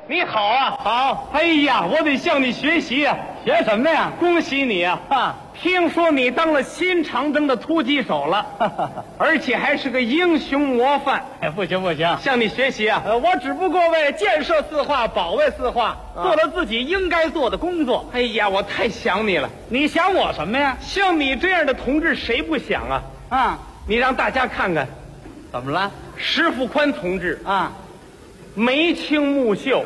你好啊， 好。 哎呀，我得向你学习啊！ 学什么呀？ 恭喜你啊！听说你当了新长征的突击手了，而且还是个英雄模范。 哎，不行不行， 向你学习啊！ 我只不过为建设四化、保卫四化，做了自己应该做的工作。 哎呀，我太想你了！ 你想我什么呀？ 像你这样的同志，谁不想啊？ 啊， 你让大家看看， 怎么了？ 石富宽同志啊， 眉清目秀，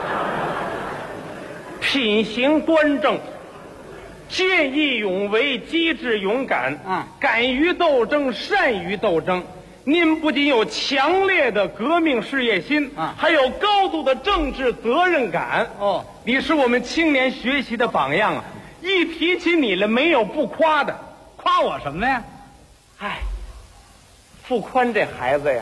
品行端正，见义勇为，机智勇敢，敢于斗争，善于斗争。您不仅有强烈的革命事业心，还有高度的政治责任感。 哦， 你是我们青年学习的榜样啊！一提起你了，没有不夸的。 夸我什么呀？ 哎，富宽这孩子呀，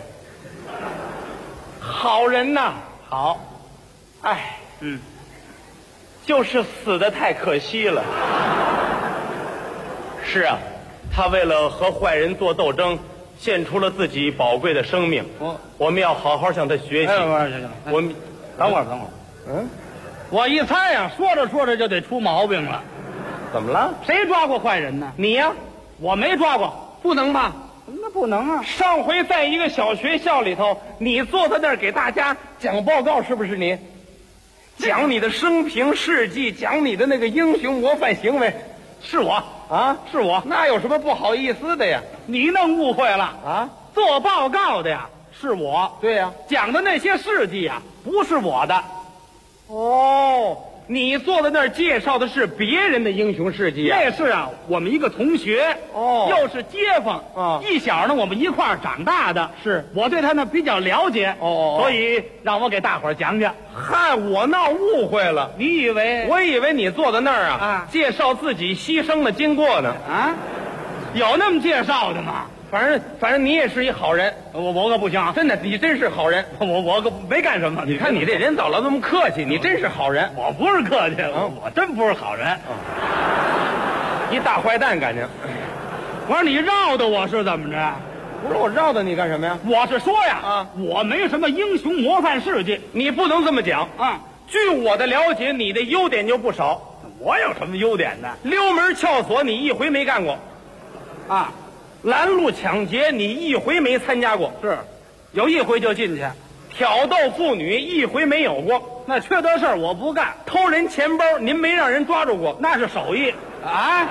好人呐， 好。 哎，就是死得太可惜了。是啊，他为了和坏人做斗争，献出了自己宝贵的生命。我们要好好向他学习。 行， 我们等会儿。我一猜呀，说着说着就得出毛病了。 怎么了？ 谁抓过坏人呢？ 你呀， 我没抓过， 不能吧？ 那不能啊。 上回在一个小学校里头，你坐在那儿给大家讲报告，是不是你？讲你的生平事迹，讲你的那个英雄模范行为， 是我啊， 是我。 那有什么不好意思的呀？ 你弄误会了啊！ 做报告的呀是我， 对呀， 讲的那些事迹呀不是我的。 哦，你坐在那儿介绍的是别人的英雄事迹啊？ 那是啊，我们一个同学，又是街坊一小呢我们一块儿长大的， 是我对他呢比较了解，所以让我给大伙儿讲讲。 嗨，我闹误会了， 你以为？ 我以为你坐在那儿啊，介绍自己牺牲的经过呢。 啊，有那么介绍的吗？ 反正你也是一好人， 我可不行啊！ 真的，你真是好人。 我可没干什么。 你看你这人早老那么客气，你真是好人。 我不是客气，我真不是好人。 一大坏蛋感情。 我说你绕的我是怎么着？ 不是我绕的你干什么呀？ 我是说呀，我没什么英雄模范事迹。 你不能这么讲啊！据我的了解，你的优点就不少。 我有什么优点呢？ 溜门撬锁你一回没干过， 啊。 拦路抢劫你一回没参加过， 是，有一回就进去。 挑逗妇女一回没有过， 那缺德事儿我不干。 偷人钱包您没让人抓住过， 那是手艺啊。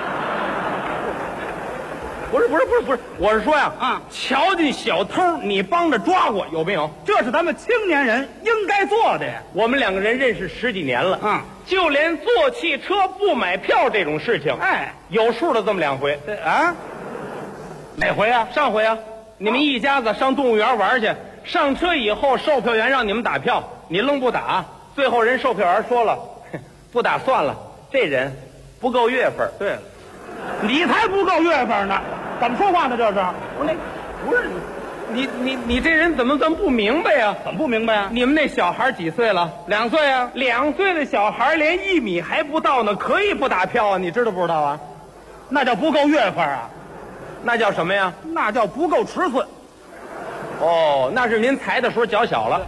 不是，我是说呀，瞧见小偷你帮着抓过有没有？ 这是咱们青年人应该做的呀。 我们两个人认识10几年了，就连坐汽车不买票这种事情，有数的这么2回。 哪回啊？ 上回啊，你们一家子上动物园玩去，上车以后，售票员让你们打票，你愣不打，最后人售票员说了，不打算了，这人不够月份。 对了，你才不够月份呢，怎么说话呢？这是？ 不是，你这人怎么这么不明白呀？ 怎么不明白呀？ 你们那小孩几岁了？2岁啊！2岁的小孩连1米还不到呢，可以不打票啊？你知道不知道啊？ 那叫不够月份啊。 那叫什么呀？ 那叫不够尺寸。 哦，那是您裁的时候脚小了。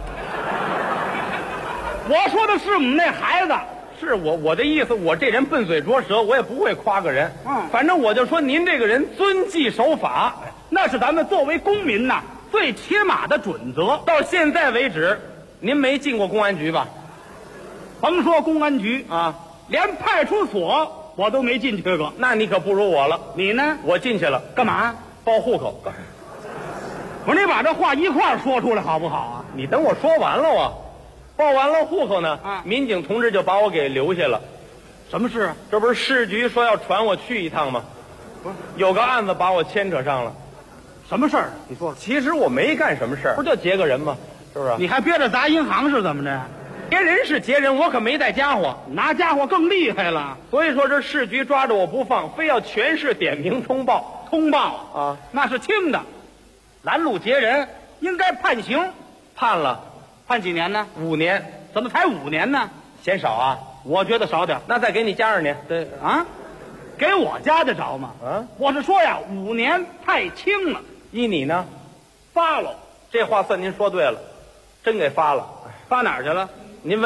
我说的是我们那孩子。 是我的意思，我这人笨嘴拙舌，我也不会夸个人。反正我就说您这个人遵纪守法， 那是咱们作为公民呐最起码的准则。 到现在为止，您没进过公安局吧？ 甭说公安局啊， 连派出所我都没进去过。 那你可不如我了。 你呢？ 我进去了。 干嘛？ 报户口。 我说你把这话一块儿说出来好不好啊？ 你等我说完了啊。报完了户口呢，民警同志就把我给留下了。 什么事啊？ 这不是市局说要传我去一趟吗？不是，有个案子把我牵扯上了。 什么事儿？你说。 其实我没干什么事儿，不就劫个人吗？是不是？ 你还憋着砸银行是怎么着？ 劫人是劫人，我可没带家伙， 拿家伙更厉害了。 所以说这市局抓着我不放，非要全市点名通报。 通报啊， 那是轻的，拦路劫人应该判刑。 判了。 判几年呢 ？5年。 怎么才5年呢？ 嫌少啊？ 我觉得少点。 那再给你加2年。 对啊，给我加得着吗？我是说呀，5年太轻了。 依你呢？ 发了。 这话算您说对了，真给发了。 发哪儿去了？